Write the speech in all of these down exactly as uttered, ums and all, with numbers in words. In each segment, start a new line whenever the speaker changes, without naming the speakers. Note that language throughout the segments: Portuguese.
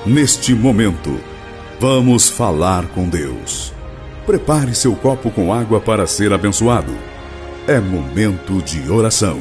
Neste momento, vamos falar com Deus. Prepare seu copo com água para ser abençoado. É momento de oração.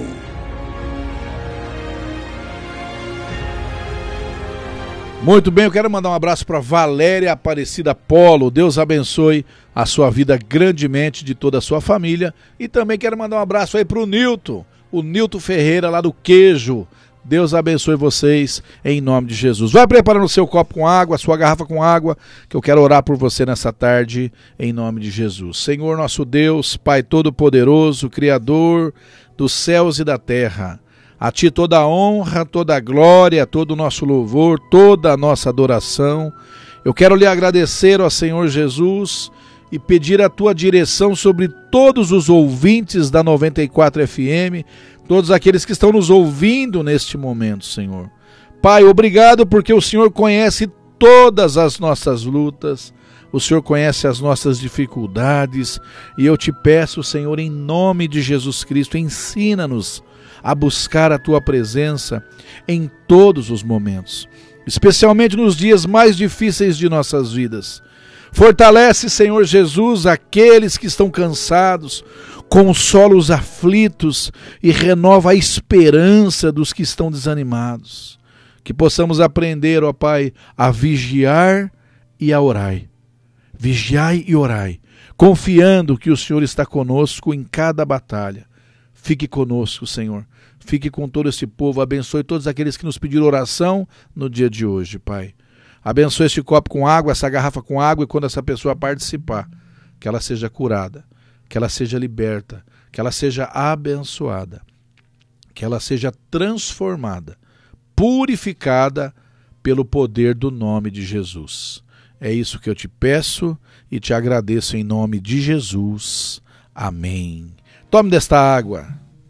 Muito bem, eu quero mandar um abraço para Valéria Aparecida Polo. Deus abençoe a sua vida grandemente, de toda a sua família. E também quero mandar um abraço aí para o Nilton, o Nilton Ferreira lá do Queijo. Deus abençoe vocês em nome de Jesus. Vai preparando o seu copo com água, a sua garrafa com água, que eu quero orar por você nessa tarde em nome de Jesus. Senhor nosso Deus, Pai Todo-Poderoso, Criador dos céus e da terra, a Ti toda a honra, toda a glória, todo o nosso louvor, toda a nossa adoração. Eu quero lhe agradecer, ó Senhor Jesus, e pedir a Tua direção sobre todos os ouvintes da noventa e quatro F M, todos aqueles que estão nos ouvindo neste momento, Senhor. Pai, obrigado porque o Senhor conhece todas as nossas lutas, o Senhor conhece as nossas dificuldades, e eu te peço, Senhor, em nome de Jesus Cristo, ensina-nos a buscar a Tua presença em todos os momentos, especialmente nos dias mais difíceis de nossas vidas. Fortalece, Senhor Jesus, aqueles que estão cansados, consola os aflitos e renova a esperança dos que estão desanimados. Que possamos aprender, ó Pai, a vigiar e a orar. Vigiai e orai, confiando que o Senhor está conosco em cada batalha. Fique conosco, Senhor. Fique com todo esse povo. Abençoe todos aqueles que nos pediram oração no dia de hoje, Pai. Abençoe este copo com água, essa garrafa com água, e quando essa pessoa participar, que ela seja curada, que ela seja liberta, que ela seja abençoada, que ela seja transformada, purificada pelo poder do nome de Jesus. É isso que eu te peço e te agradeço em nome de Jesus. Amém. Tome desta água.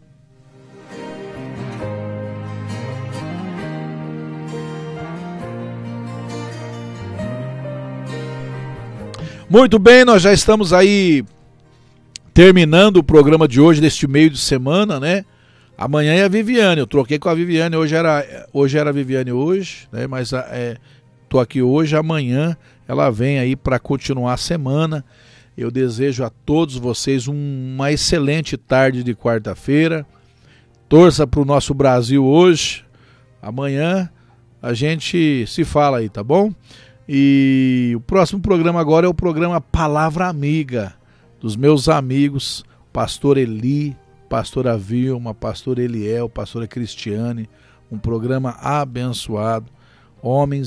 Muito bem, nós já estamos aí terminando o programa de hoje, deste meio de semana, né? Amanhã é a Viviane, eu troquei com a Viviane, hoje era, hoje era a Viviane hoje, né? Mas é, tô aqui hoje, amanhã ela vem aí para continuar a semana. Eu desejo a todos vocês uma excelente tarde de quarta-feira. Torça para o nosso Brasil hoje. Amanhã a gente se fala aí, tá bom? E o próximo programa agora é o programa Palavra Amiga, dos meus amigos, pastor Eli, pastora Vilma, pastor Eliel, pastora Cristiane. Um programa abençoado. Homens